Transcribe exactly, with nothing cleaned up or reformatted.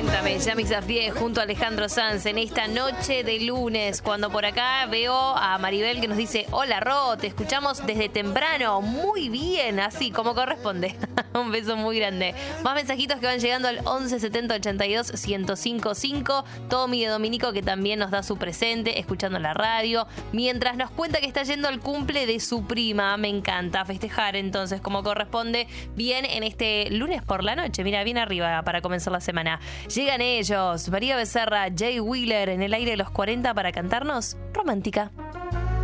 Cuéntame, Yami Zafie junto a Alejandro Sanz en esta noche de lunes, cuando por acá veo a Maribel que nos dice: hola Ro, te escuchamos desde temprano, muy bien, así como corresponde. Un beso muy grande. Más mensajitos que van llegando al once setenta ochenta y dos ciento cinco cinco. Tommy de Dominico, que también nos da su presente escuchando la radio, mientras nos cuenta que está yendo al cumple de su prima. Me encanta festejar entonces como corresponde, bien en este lunes por la noche. Mira, bien arriba para comenzar la semana. Llegan ellos, María Becerra, Jay Wheeler, en el aire de los cuarenta para cantarnos Romántica.